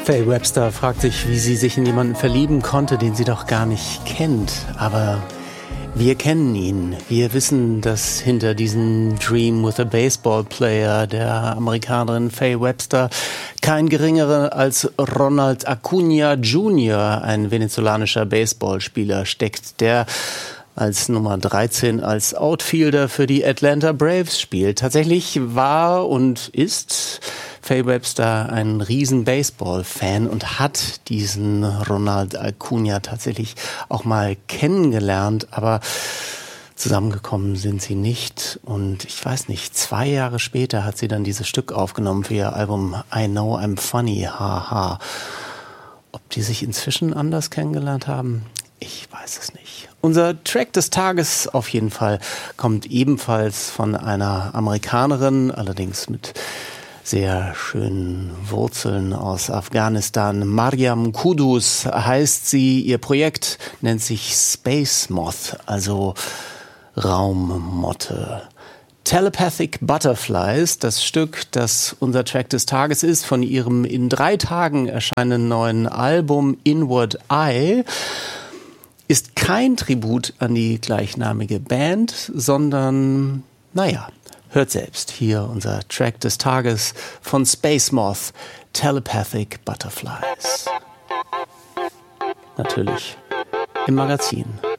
Faye Webster fragt sich, wie sie sich in jemanden verlieben konnte, den sie doch gar nicht kennt. Aber wir kennen ihn. Wir wissen, dass hinter diesem Dream with a Baseball Player der Amerikanerin Faye Webster kein geringerer als Ronald Acuña Jr., ein venezolanischer Baseballspieler, steckt, der als Nummer 13 als Outfielder für die Atlanta Braves spielt. Tatsächlich war und ist Faye Webster ein riesen Baseball-Fan und hat diesen Ronald Acuña tatsächlich auch mal kennengelernt, aber zusammengekommen sind sie nicht. Und ich weiß nicht, 2 Jahre später hat sie dann dieses Stück aufgenommen für ihr Album I Know I'm Funny, haha. Ob die sich inzwischen anders kennengelernt haben? Ich weiß es nicht. Unser Track des Tages auf jeden Fall kommt ebenfalls von einer Amerikanerin, allerdings mit sehr schönen Wurzeln aus Afghanistan. Mariam Kudus heißt sie. Ihr Projekt nennt sich Space Moth, also Raummotte. Telepathic Butterflies, das Stück, das unser Track des Tages ist, von ihrem in 3 Tagen erscheinenden neuen Album Inward Eye, ist kein Tribut an die gleichnamige Band, sondern, hört selbst. Hier unser Track des Tages von Space Moth, Telepathic Butterflies. Natürlich im Magazin.